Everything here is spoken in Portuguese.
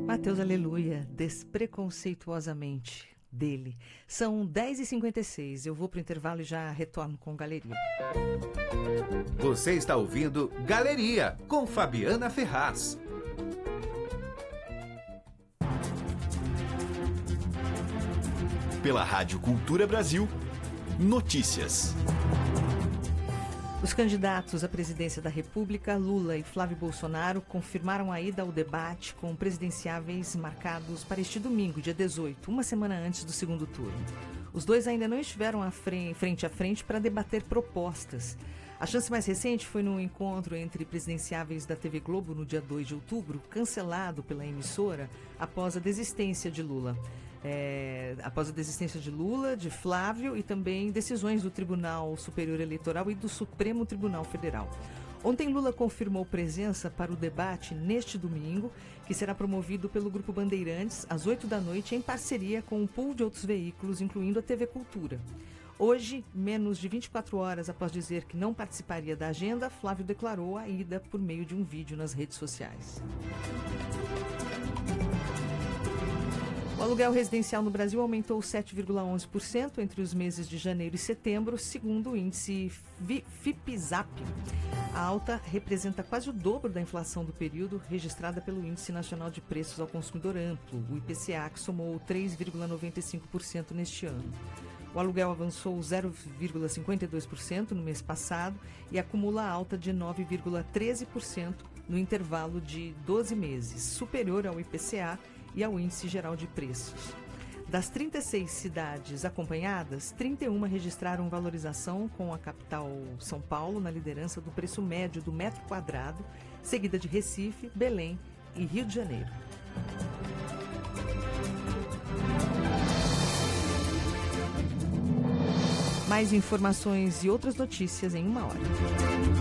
Mateus Aleluia, despreconceituosamente, dele. São 10h56, eu vou pro intervalo e já retorno com Galeria. Você está ouvindo Galeria, com Fabiana Ferraz. Pela Rádio Cultura Brasil, notícias. Os candidatos à presidência da República, Lula e Flávio Bolsonaro, confirmaram a ida ao debate com presidenciáveis marcados para este domingo, dia 18, uma semana antes do segundo turno. Os dois ainda não estiveram frente a frente para debater propostas. A chance mais recente foi no encontro entre presidenciáveis da TV Globo no dia 2 de outubro, cancelado pela emissora após a desistência de Lula. De Flávio e também decisões do Tribunal Superior Eleitoral e do Supremo Tribunal Federal. Ontem, Lula confirmou presença para o debate neste domingo, que será promovido pelo Grupo Bandeirantes, às 20h, em parceria com um pool de outros veículos, incluindo a TV Cultura. Hoje, menos de 24 horas após dizer que não participaria da agenda, Flávio declarou a ida por meio de um vídeo nas redes sociais. O aluguel residencial no Brasil aumentou 7,11% entre os meses de janeiro e setembro, segundo o índice FIPZAP. A alta representa quase o dobro da inflação do período, registrada pelo Índice Nacional de Preços ao Consumidor Amplo, o IPCA, que somou 3,95% neste ano. O aluguel avançou 0,52% no mês passado e acumula alta de 9,13% no intervalo de 12 meses, superior ao IPCA e ao Índice Geral de Preços. Das 36 cidades acompanhadas, 31 registraram valorização, com a capital São Paulo na liderança do preço médio do metro quadrado, seguida de Recife, Belém e Rio de Janeiro. Mais informações e outras notícias em 1 hora.